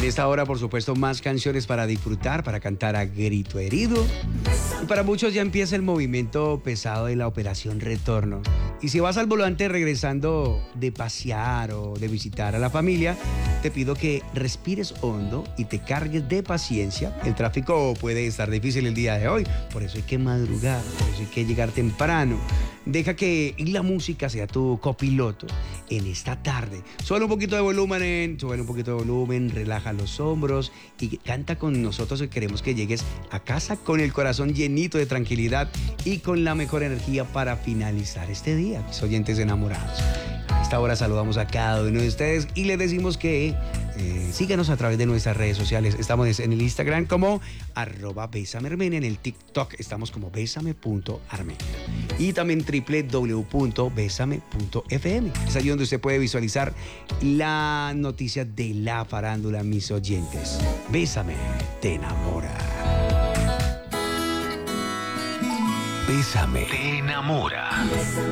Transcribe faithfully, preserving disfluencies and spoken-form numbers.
esta hora, por supuesto, más canciones para disfrutar, para cantar a grito herido. Y para muchos ya empieza el movimiento pesado de la operación retorno. Y si vas al volante regresando de pasear o de visitar a la familia, te pido que respires hondo y te cargues de paciencia. El tráfico puede estar difícil el día de hoy, por eso hay que madrugar, por eso hay que llegar temprano. Deja que la música sea tu copiloto en esta tarde. Sube un poquito de volumen, sube un poquito de volumen, relaja los hombros y canta con nosotros, que queremos que llegues a casa con el corazón llenito de tranquilidad y con la mejor energía para finalizar este día, mis oyentes enamorados. A esta hora saludamos a cada uno de ustedes y les decimos que eh, síganos a través de nuestras redes sociales. Estamos en el Instagram como arroba besamearmenia, en el TikTok estamos como besame punto armenia y también doble u doble u doble u punto besame punto efe eme. Es ahí donde usted puede visualizar la noticia de la farándula, mis oyentes. Bésame, te enamora. Bésame, te enamora.